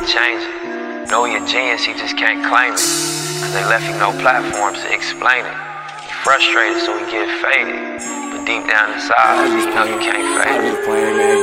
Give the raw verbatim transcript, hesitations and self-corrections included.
can change it. Know your genius, you just can't claim it. Cause they left you no platforms to explain it. You're frustrated, so we get faded. But deep down inside, you know you can't fake it.